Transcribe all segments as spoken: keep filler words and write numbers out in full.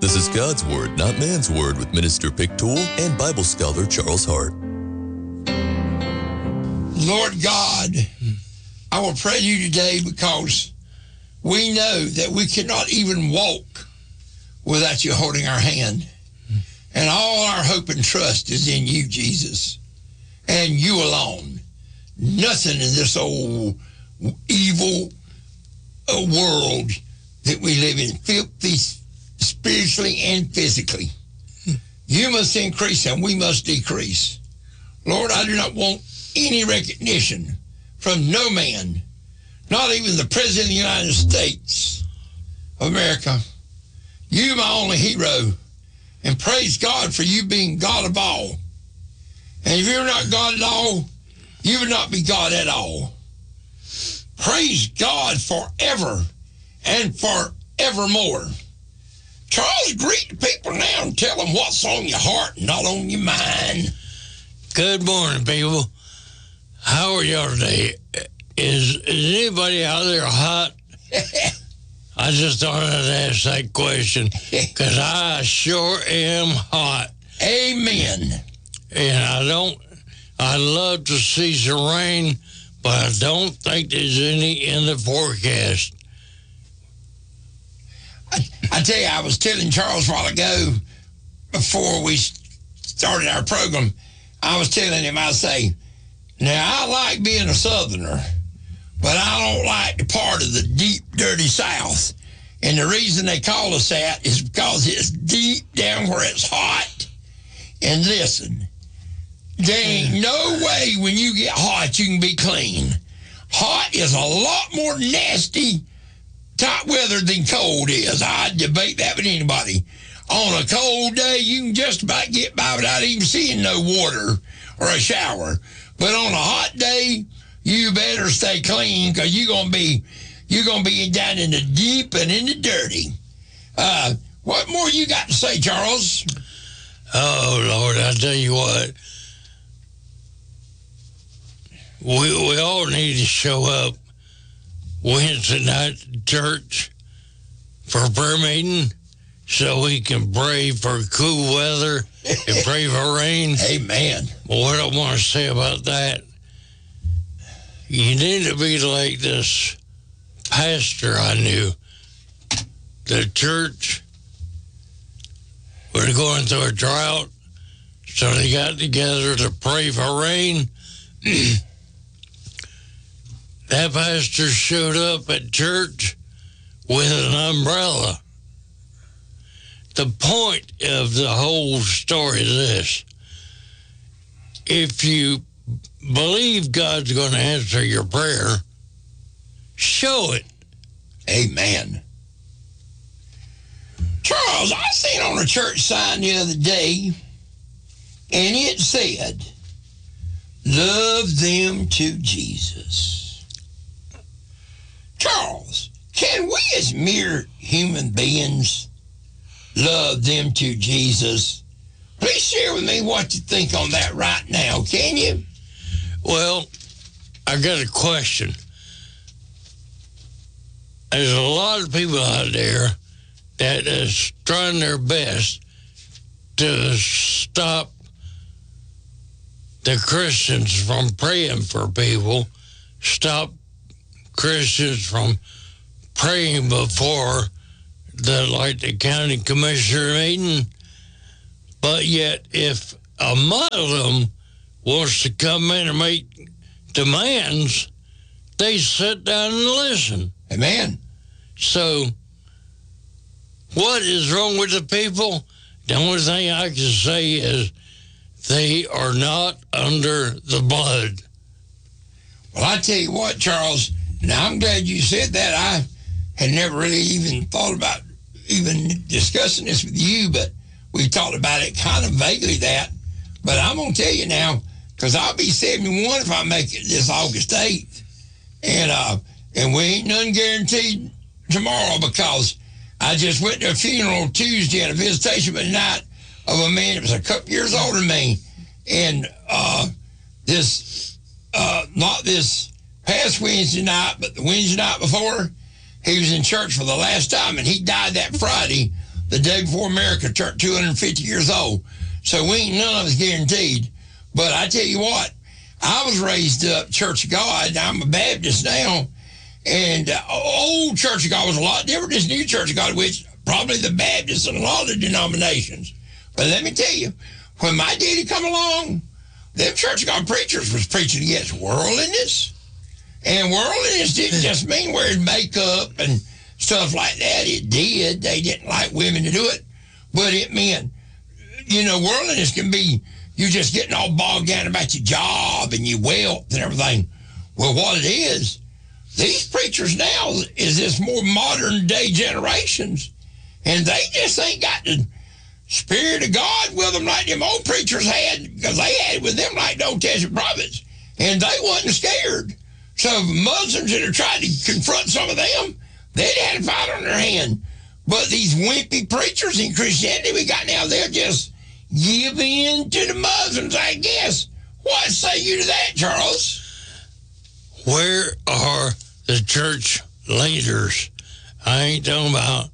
This is God's Word, not man's word, with Minister Pick Tool and Bible scholar Charles Hart. Lord God, I will pray to you today because we know that we cannot even walk without you holding our hand. And all our hope and trust is in you, Jesus, and you alone. Nothing in this old evil uh, world that we live in, filthy spiritually and physically. You must increase and we must decrease. Lord, I do not want any recognition from no man, not even the President of the United States of America. You, my only hero, and praise God for you being God of all. And if you're not God at all, you would not be God at all. Praise God forever and forevermore. Charles, greet the people now and tell them what's on your heart and not on your mind. Good morning, people. How are y'all today? Is, is anybody out there hot? I just thought I'd ask that question because I sure am hot. Amen. And I don't, I'd love to see some rain, but I don't think there's any in the forecast. I, I tell you, I was telling Charles a while ago before we started our program, I was telling him, I say, now I like being a Southerner, but I don't like the part of the deep, dirty South. And the reason they call us that is because it's deep down where it's hot. And listen, there ain't no way when you get hot you can be clean. Hot is a lot more nasty type weather than cold is. I'd debate that with anybody. On a cold day, you can just about get by without even seeing no water or a shower. But on a hot day, you better stay clean because you're gonna be you're gonna be down in the deep and in the dirty. Uh, what more you got to say, Charles? Oh Lord, I tell you what, we we all need to show up Wednesday night at church for prayer meeting so we can pray for cool weather and pray for rain. Amen. What I want to say about that, you need to be like this pastor I knew. The church was going through a drought, so they got together to pray for rain. That pastor showed up at church with an umbrella. The point of the whole story is this. If you believe God's going to answer your prayer, show it. Amen. Charles, I seen on a church sign the other day, and it said, love them to Jesus. Charles, can we as mere human beings love them to Jesus? Please share with me what you think on that right now, can you? Well, I got a question. There's a lot of people out there that is trying their best to stop the Christians from praying for people, stop Christians from praying before the like the county commissioner meeting. But yet, if a Muslim wants to come in and make demands, they sit down and listen. Amen. So, what is wrong with the people? The only thing I can say is they are not under the blood. Well, I tell you what, Charles, now I'm glad you said that. I had never really even thought about even discussing this with you, but we talked about it kind of vaguely that. But I'm going to tell you now, because I'll be seventy-one if I make it this August eighth. And, uh, and we ain't none guaranteed tomorrow because I just went to a funeral Tuesday and a visitation by night of a man that was a couple years older than me. And uh, this, uh, not this past Wednesday night, but the Wednesday night before, he was in church for the last time, and he died that Friday, the day before America turned two hundred fifty years old. So we ain't none of us guaranteed. But I tell you what, I was raised up Church of God. I'm a Baptist now. And uh, old Church of God was a lot different than this new Church of God, which probably the Baptists and a lot of the denominations. But let me tell you, when my daddy come along, them Church of God preachers was preaching against worldliness. And worldliness didn't just mean wearing makeup and stuff like that. It did. They didn't like women to do it. But it meant, you know, worldliness can be you just getting all bogged down about your job and your wealth and everything. Well, what it is, these preachers now is this more modern day generations, and they just ain't got the Spirit of God with them like them old preachers had, because they had with them like the Old Testament prophets, and they wasn't scared. So Muslims that have tried to confront some of them, they'd had a fight on their hand. But these wimpy preachers in Christianity we got now, they'll just give in to the Muslims, I guess. What say you to that, Charles? Where are the church leaders? I ain't talking about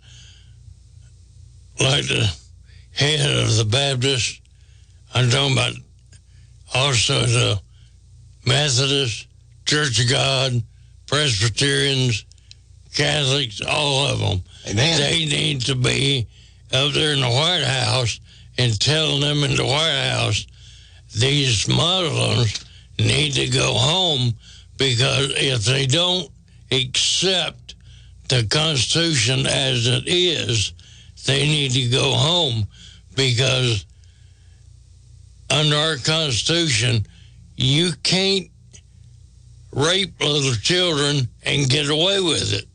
like the head of the Baptist. I'm talking about also the Methodist, Church of God, Presbyterians, Catholics, all of them. Amen. They need to be up there in the White House and telling them in the White House, these Muslims need to go home, because if they don't accept the Constitution as it is, they need to go home, because under our Constitution, you can't rape little children and get away with it.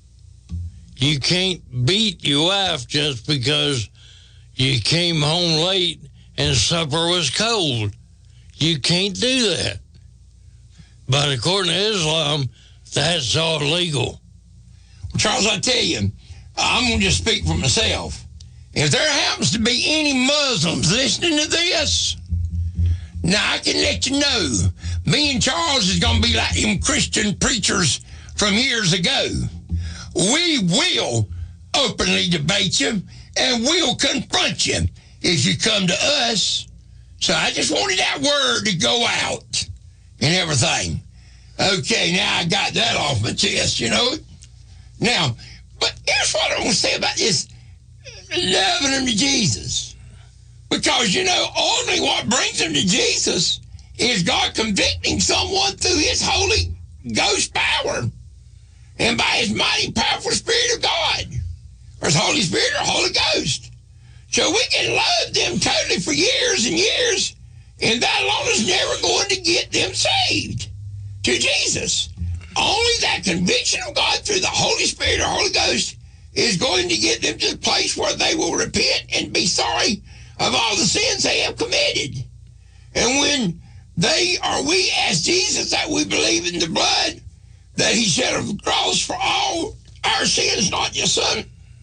You can't beat your wife just because you came home late and supper was cold. You can't do that. But according to Islam, that's all legal. Charles, I tell you, I'm going to just speak for myself. If there happens to be any Muslims listening to this, now I can let you know, me and Charles is going to be like them Christian preachers from years ago. We will openly debate you, and we'll confront you if you come to us. So I just wanted that word to go out and everything. Okay, now I got that off my chest, you know. Now, but here's what I want to say about this loving them to Jesus. Because, you know, only what brings them to Jesus is God convicting someone through his Holy Ghost power and by his mighty, powerful Spirit of God, or his Holy Spirit or Holy Ghost. So we can love them totally for years and years, and that alone is never going to get them saved to Jesus. Only that conviction of God through the Holy Spirit or Holy Ghost is going to get them to the place where they will repent and be sorry of all the sins they have committed. And when they or we ask Jesus that we believe in the blood that he shed on the cross for all our sins, not just some,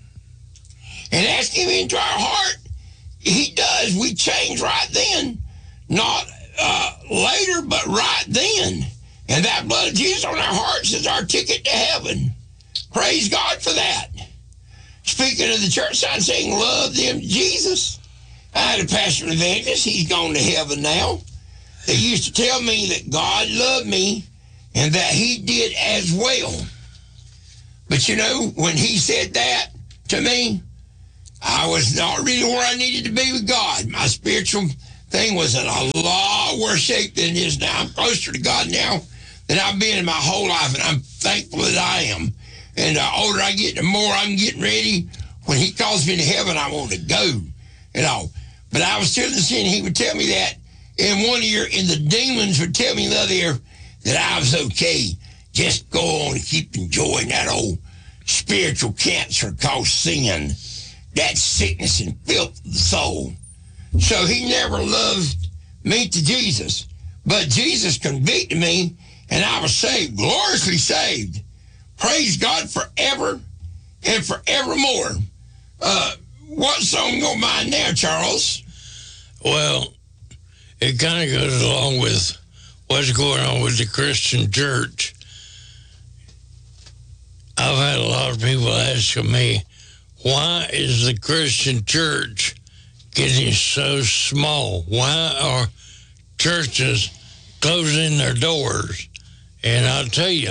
and ask him into our heart, he does. We change right then, not uh, later, but right then. And that blood of Jesus on our hearts is our ticket to heaven. Praise God for that. Speaking of the church sign saying, love them, Jesus. I had a pastor evangelist. He's gone to heaven now. They used to tell me that God loved me and that he did as well. But you know, when he said that to me, I was not really where I needed to be with God. My spiritual thing was in a lot worse shape than it is now. I'm closer to God now than I've been in my whole life, and I'm thankful that I am. And the older I get, the more I'm getting ready. When he calls me to heaven, I want to go and all. But I was still in sin. He would tell me that in one ear, and the demons would tell me in the other ear that I was okay. Just go on and keep enjoying that old spiritual cancer called sin, that sickness and filth of the soul. So he never loved me to Jesus. But Jesus convicted me, and I was saved, gloriously saved. Praise God forever and forevermore. Uh, what song go mine now, Charles? Well, it kind of goes along with what's going on with the Christian church. I've had a lot of people asking me, why is the Christian church getting so small? Why are churches closing their doors? And I'll tell you,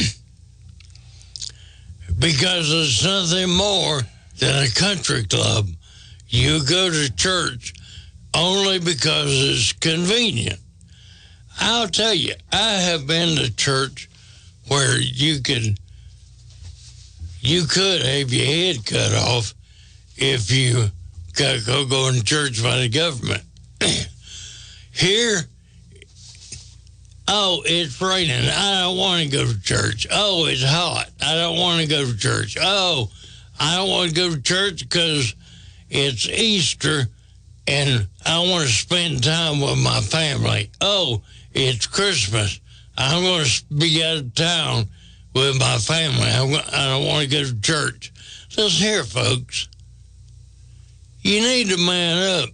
because it's nothing more than a country club. You go to church only because it's convenient. I'll tell you, I have been to church where you could you could have your head cut off if you got to go going to church by the government. Here, oh, it's raining. I don't want to go to church. Oh, it's hot. I don't want to go to church. Oh, I don't want to go to church because it's Easter and I want to spend time with my family. Oh, it's Christmas. I'm going to be out of town with my family. I'm, I don't want to go to church. Listen here, folks. You need to man up.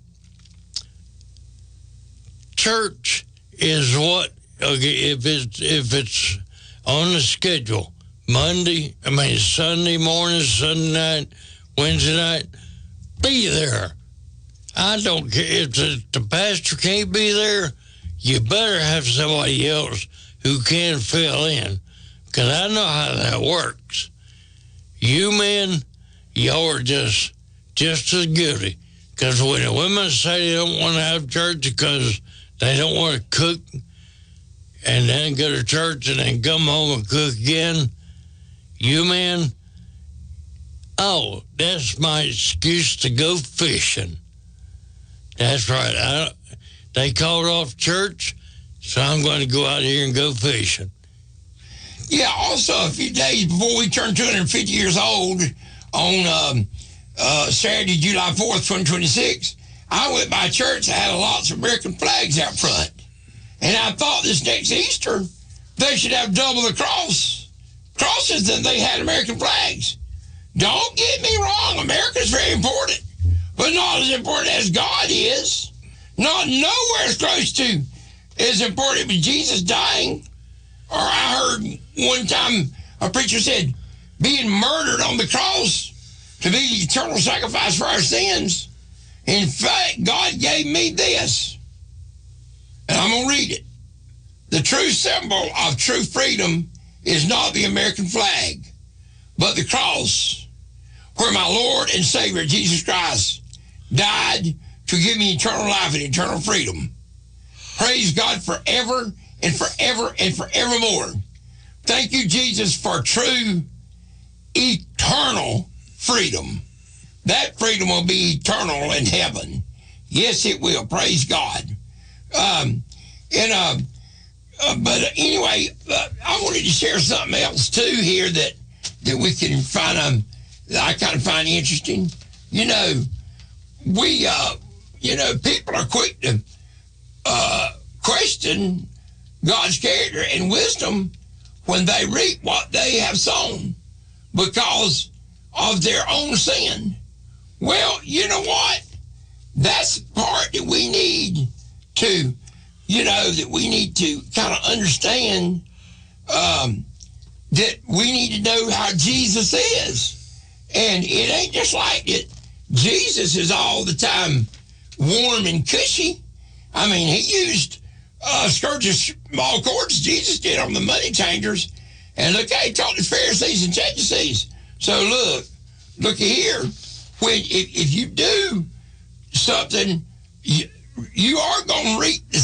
Church is what, okay, if it's, if it's on the schedule, Monday, I mean Sunday morning, Sunday night, Wednesday night, be there. I don't care if the, the pastor can't be there. You better have somebody else who can fill in, because I know how that works. You men, y'all are just just as guilty. Because when the women say they don't want to have church because they don't want to cook, and then go to church and then come home and cook again, you men, oh, that's my excuse to go fishing. That's right. I, they called off church, so I'm going to go out here and go fishing. Yeah, also a few days before we turned two hundred fifty years old, on um, uh, Saturday, July fourth, twenty twenty-six, I went by church that had lots of American flags out front. And I thought this next Easter, they should have double the cross crosses than they had American flags. Don't get me wrong, America's very important, but not as important as God is. Not nowhere as close to as important as Jesus dying. Or I heard one time a preacher said, being murdered on the cross to be the eternal sacrifice for our sins. In fact, God gave me this. And I'm going to read it. The true symbol of true freedom is not the American flag, but the cross, where my Lord and Savior, Jesus Christ, died to give me eternal life and eternal freedom. Praise God forever and forever and forevermore. Thank you, Jesus, for true, eternal freedom. That freedom will be eternal in heaven. Yes, it will. Praise God. Um, and uh, uh, but anyway, uh, I wanted to share something else too here that that we can find um, that I kind of find interesting. You know, we uh, you know, people are quick to uh, question God's character and wisdom when they reap what they have sown because of their own sin. Well, you know what? That's the part that we need to, you know, that we need to kind of understand um, that we need to know how Jesus is. And it ain't just like it. Jesus is all the time warm and cushy. I mean, he used uh, scourges, small cords, Jesus did on the money changers. And look how he taught the Pharisees and Sadducees. So look, look here. When if, if you do something, you, you are going to reap the